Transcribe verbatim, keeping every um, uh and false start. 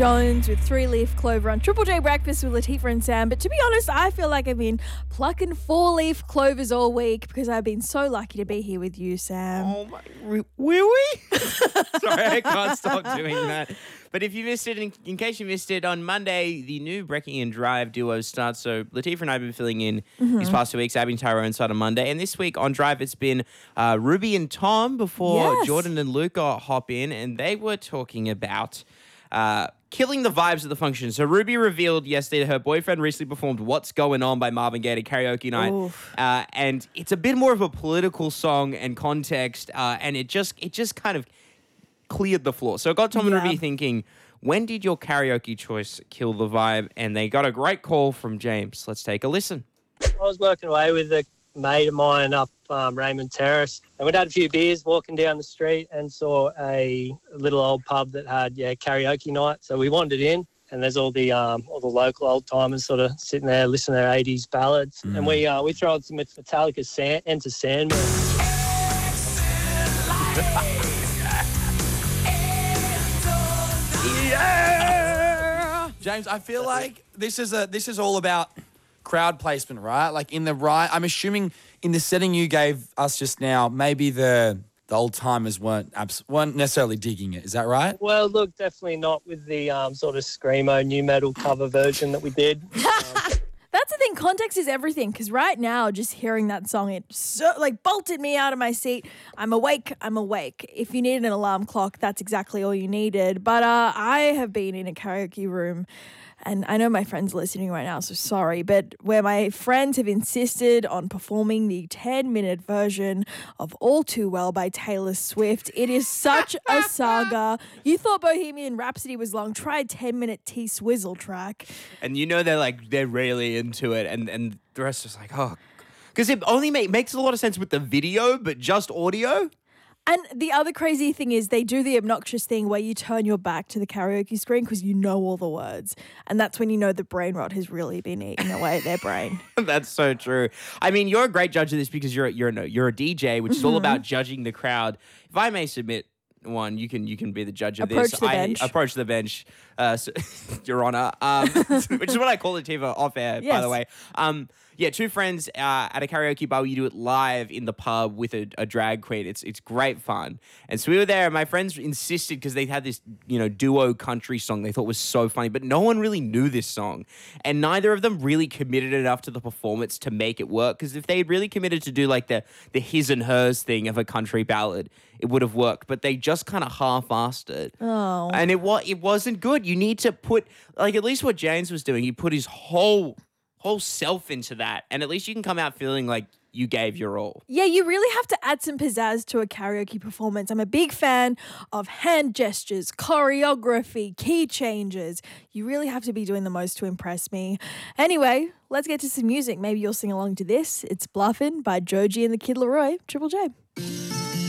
Jones with Three Leaf Clover on Triple J Breakfast with Latifah and Sam. But to be honest, I feel like I've been plucking four leaf clovers all week because I've been so lucky to be here with you, Sam. Oh my, were we? Sorry, I can't stop doing that. But if you missed it, in, in case you missed it, on Monday, the new Brekkie and Drive duo starts. So Latifah and I have been filling in mm-hmm. these past two weeks. Abby and Tyrone start on Monday. And this week on Drive, it's been uh, Ruby and Tom before yes. Jordan and Luca hop in. And they were talking about uh, killing the vibes of the function. So Ruby revealed yesterday that her boyfriend recently performed What's Going On by Marvin Gaye at karaoke night. Uh, and it's a bit more of a political song and context. Uh, and it just it just kind of cleared the floor. So it got Tom yeah. and Ruby thinking, when did your karaoke choice kill the vibe? And they got a great call from James. Let's take a listen. I was working away with a mate of mine up um, Raymond Terrace, and we'd had a few beers walking down the street and saw a little old pub that had yeah karaoke night. So we wandered in, and there's all the um, all the local old timers sort of sitting there listening to their eighties ballads, mm. and we uh, we throw on some Metallica Sand- Enter Sandman. Yeah! James, I feel like this is a this is all about crowd placement, right? Like in the right, I'm assuming in the setting you gave us just now, maybe the the old timers weren't abs- weren't necessarily digging it. Is that right? Well, look, definitely not with the um, sort of screamo new metal cover version that we did. Um, That's the thing. Context is everything. Because right now, just hearing that song, it so like bolted me out of my seat. I'm awake. I'm awake. If you needed an alarm clock, that's exactly all you needed. But uh, I have been in a karaoke room, and I know my friends are listening right now, so sorry, but where my friends have insisted on performing the ten-minute version of All Too Well by Taylor Swift. It is such a saga. You thought Bohemian Rhapsody was long. Try a ten-minute T-Swizzle track. And you know they're like, they're really into it, and, and the rest is like, oh. Because it only make, makes a lot of sense with the video, but just audio? And the other crazy thing is they do the obnoxious thing where you turn your back to the karaoke screen because you know all the words. And that's when you know the brain rot has really been eating away at their brain. That's so true. I mean, you're a great judge of this because you're, you're, a, you're a D J, which mm-hmm. is all about judging the crowd. If I may submit one, you can you can be the judge of approach this. The bench. I approach the bench, uh, so, Your Honor, um, which is what I call it, Tiva, off air, yes. by the way. Um, yeah, two friends uh, at a karaoke bar. You do it live in the pub with a, a drag queen. It's it's great fun. And so we were there, and my friends insisted because they had this you know duo country song they thought was so funny, but no one really knew this song, and neither of them really committed enough to the performance to make it work. Because if they had really committed to do like the the his and hers thing of a country ballad, it would have worked. But they just kind of half-assed it. Oh, and it was it wasn't good. You need to put like at least what James was doing. He put his whole whole self into that, and at least you can come out feeling like you gave your all. Yeah, you really have to add some pizzazz to a karaoke performance. I'm a big fan of hand gestures, choreography, key changes. You really have to be doing the most to impress me. Anyway, let's get to some music. Maybe you'll sing along to this. It's Bluffin' by Joji and the Kid Laroi. Triple J.